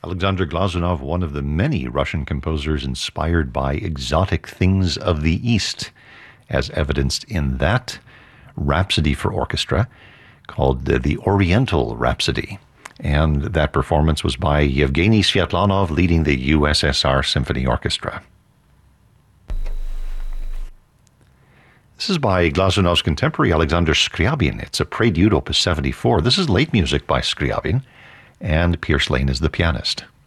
Alexander Glazunov, one of the many Russian composers inspired by exotic things of the East, as evidenced in that Rhapsody for Orchestra called the Oriental Rhapsody. And that performance was by Yevgeny Sviatlanov leading the USSR Symphony Orchestra. This is by Glazunov's contemporary Alexander Scriabin. It's a Prelude, Opus 74. This is late music by Scriabin, and Pierce Lane is the pianist.